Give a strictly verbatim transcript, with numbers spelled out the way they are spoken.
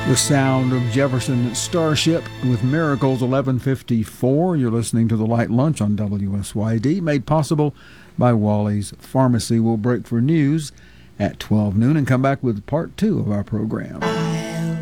The sound of Jefferson Starship with Miracles, eleven fifty-four. You're listening to The Light Lunch on W S Y D, made possible by Wally's Pharmacy. We'll break for news at twelve noon and come back with part two of our program.